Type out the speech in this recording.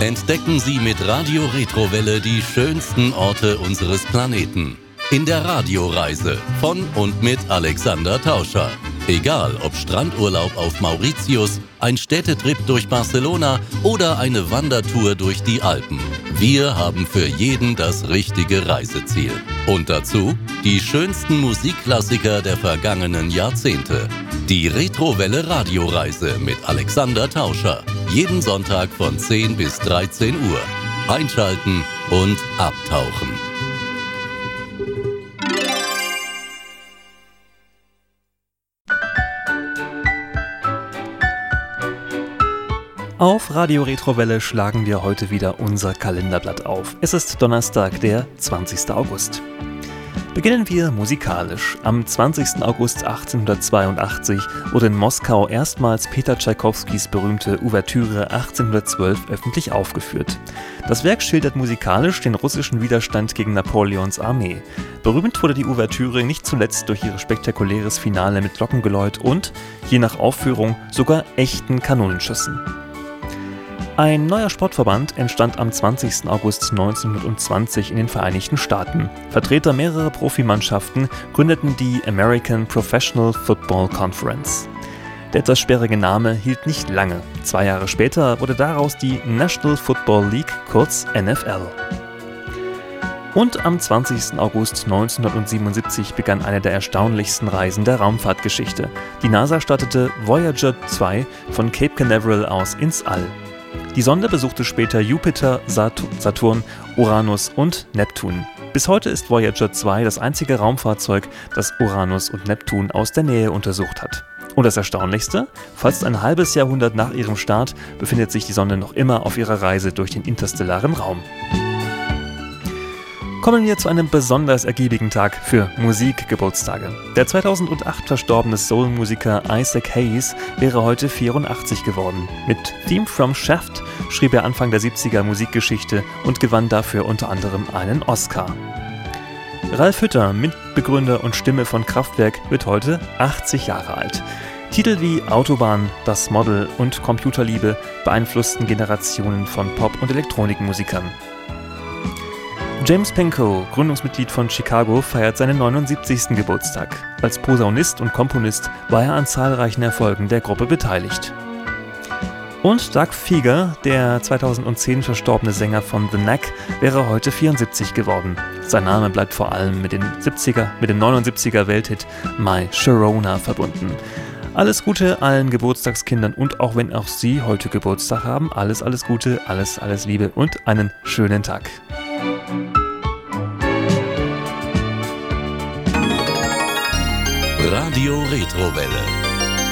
Entdecken Sie mit Radio Retrowelle die schönsten Orte unseres Planeten. In der Radioreise von und mit Alexander Tauscher. Egal ob Strandurlaub auf Mauritius, ein Städtetrip durch Barcelona oder eine Wandertour durch die Alpen. Wir haben für jeden das richtige Reiseziel. Und dazu die schönsten Musikklassiker der vergangenen Jahrzehnte. Die Retrowelle Radioreise mit Alexander Tauscher. Jeden Sonntag von 10 bis 13 Uhr. Einschalten und abtauchen. Auf Radio Retrowelle schlagen wir heute wieder unser Kalenderblatt auf. Es ist Donnerstag, der 20. August. Beginnen wir musikalisch. Am 20. August 1882 wurde in Moskau erstmals Peter Tschaikowskis berühmte Ouvertüre 1812 öffentlich aufgeführt. Das Werk schildert musikalisch den russischen Widerstand gegen Napoleons Armee. Berühmt wurde die Ouvertüre nicht zuletzt durch ihr spektakuläres Finale mit Glockengeläut und, je nach Aufführung, sogar echten Kanonenschüssen. Ein neuer Sportverband entstand am 20. August 1920 in den Vereinigten Staaten. Vertreter mehrerer Profimannschaften gründeten die American Professional Football Conference. Der etwas sperrige Name hielt nicht lange. 2 Jahre später wurde daraus die National Football League, kurz NFL. Und am 20. August 1977 begann eine der erstaunlichsten Reisen der Raumfahrtgeschichte. Die NASA startete Voyager 2 von Cape Canaveral aus ins All. Die Sonde besuchte später Jupiter, Saturn, Uranus und Neptun. Bis heute ist Voyager 2 das einzige Raumfahrzeug, das Uranus und Neptun aus der Nähe untersucht hat. Und das Erstaunlichste, fast ein halbes Jahrhundert nach ihrem Start befindet sich die Sonde noch immer auf ihrer Reise durch den interstellaren Raum. Kommen wir zu einem besonders ergiebigen Tag für Musikgeburtstage. Der 2008 verstorbene Soul-Musiker Isaac Hayes wäre heute 84 geworden. Mit Theme from Shaft schrieb er Anfang der 70er Musikgeschichte und gewann dafür unter anderem einen Oscar. Ralf Hütter, Mitbegründer und Stimme von Kraftwerk, wird heute 80 Jahre alt. Titel wie Autobahn, Das Model und Computerliebe beeinflussten Generationen von Pop- und Elektronikmusikern. James Pankow, Gründungsmitglied von Chicago, feiert seinen 79. Geburtstag. Als Posaunist und Komponist war er an zahlreichen Erfolgen der Gruppe beteiligt. Und Doug Fieger, der 2010 verstorbene Sänger von The Knack, wäre heute 74 geworden. Sein Name bleibt vor allem mit dem 79er Welthit My Sharona verbunden. Alles Gute allen Geburtstagskindern und auch wenn auch Sie heute Geburtstag haben, alles Gute, alles Liebe und einen schönen Tag. Radio Retrowelle.